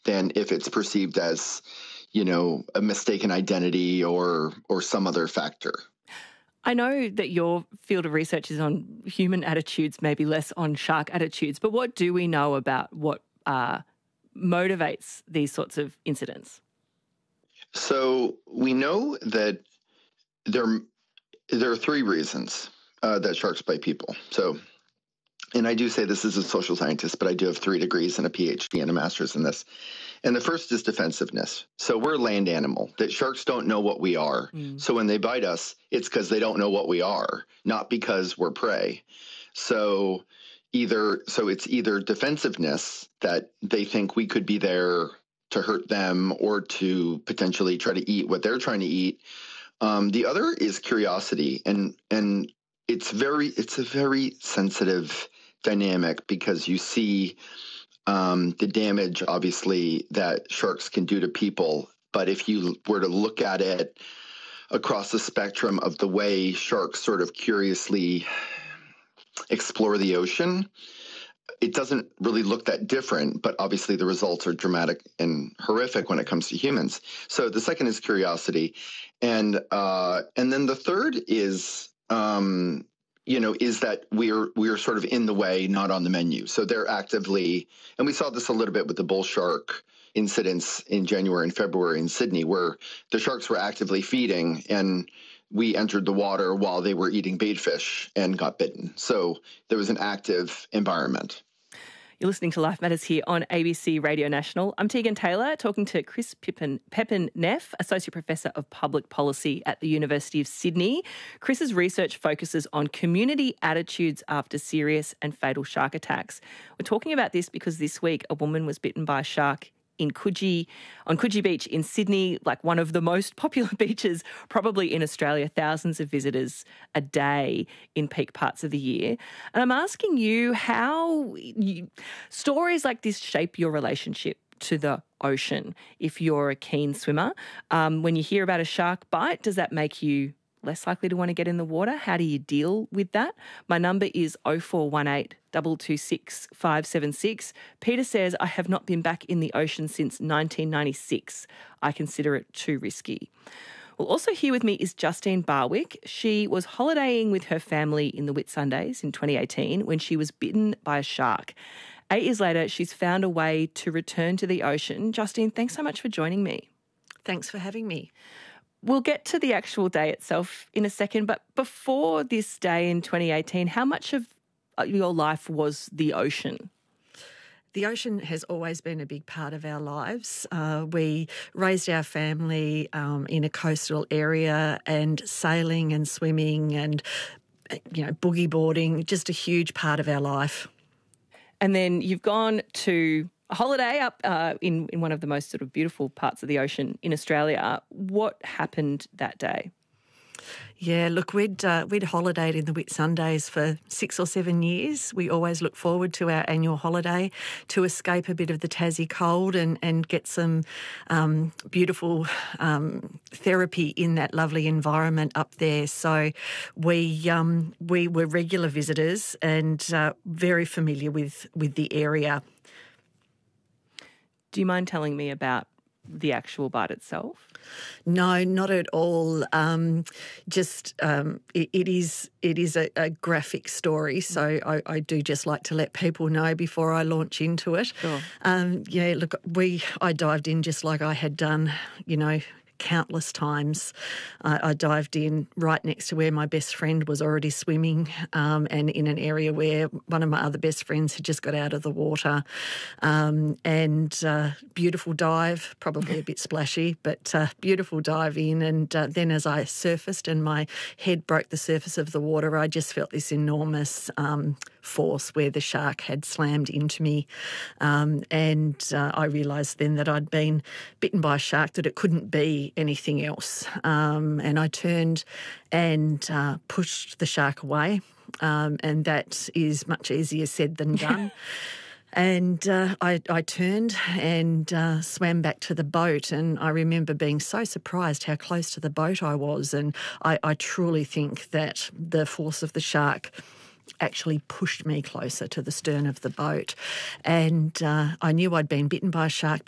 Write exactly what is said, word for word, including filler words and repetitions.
than if it's perceived as, you know, a mistaken identity or or some other factor. I know that your field of research is on human attitudes, maybe less on shark attitudes, but what do we know about what uh, motivates these sorts of incidents? So we know that there, there are three reasons uh, that sharks bite people. So, and I do say this as a social scientist, but I do have three degrees and a PhD and a master's in this. And the first is defensiveness. So we're a land animal, that sharks don't know what we are. Mm. So when they bite us, it's because they don't know what we are, not because we're prey. So either so it's either defensiveness, that they think we could be there to hurt them or to potentially try to eat what they're trying to eat. Um, the other is curiosity, and and it's very it's a very sensitive dynamic, because you see um, the damage, obviously, that sharks can do to people. But if you were to look at it across the spectrum of the way sharks sort of curiously explore the ocean, it doesn't really look that different, but obviously the results are dramatic and horrific when it comes to humans. So the second is curiosity. And uh, and then the third is, um, you know, is that we're we're sort of in the way, not on the menu. So they're actively, and we saw this a little bit with the bull shark incidents in January and February in Sydney, where the sharks were actively feeding and we entered the water while they were eating bait fish and got bitten. So there was an active environment. You're listening to Life Matters here on A B C Radio National. I'm Tegan Taylor, talking to Chris Pepin, Pepin-Neff, Associate Professor of Public Policy at the University of Sydney. Chris's research focuses on community attitudes after serious and fatal shark attacks. We're talking about this because this week a woman was bitten by a shark in Coogee, on Coogee Beach in Sydney, like one of the most popular beaches probably in Australia, thousands of visitors a day in peak parts of the year. And I'm asking you how you, stories like this shape your relationship to the ocean. If you're a keen swimmer, um, when you hear about a shark bite, does that make you less likely to want to get in the water? How do you deal with that? My number is oh four one eight, two two six, five seven six. Peter says, I have not been back in the ocean since nineteen ninety-six. I consider it too risky. Well, also here with me is Justine Barwick. She was holidaying with her family in the Whitsundays in twenty eighteen when she was bitten by a shark. Eight years later, she's found a way to return to the ocean. Justine, thanks so much for joining me. Thanks for having me. We'll get to the actual day itself in a second, but before this day in twenty eighteen, how much of your life was the ocean? The ocean has always been a big part of our lives. Uh, we raised our family um, in a coastal area, and sailing and swimming and, you know, boogie boarding, just a huge part of our life. And then you've gone to a holiday up uh, in, in one of the most sort of beautiful parts of the ocean in Australia. What happened that day? Yeah, look, we'd uh, we'd holidayed in the Whitsundays for six or seven years. We always look forward to our annual holiday to escape a bit of the Tassie cold and, and get some um, beautiful um, therapy in that lovely environment up there. So we um, we were regular visitors and uh, very familiar with, with the area. Do you mind telling me about the actual bite itself? No, not at all. Um, just um, it, it is it is a, a graphic story, so I, I do just like to let people know before I launch into it. Sure. Um, yeah, look, we I dived in just like I had done, you know, countless times. I, I dived in right next to where my best friend was already swimming, um, and in an area where one of my other best friends had just got out of the water. Um, and uh, beautiful dive, probably a bit splashy, but uh, beautiful dive in. And uh, then as I surfaced and my head broke the surface of the water, I just felt this enormous um, force where the shark had slammed into me. Um, and uh, I realised then that I'd been bitten by a shark, that it couldn't be anything else. Um, and I turned and uh, pushed the shark away. Um, and that is much easier said than done. And uh, I, I turned and uh, swam back to the boat, and I remember being so surprised how close to the boat I was. And I, I truly think that the force of the shark actually pushed me closer to the stern of the boat. And uh, I knew I'd been bitten by a shark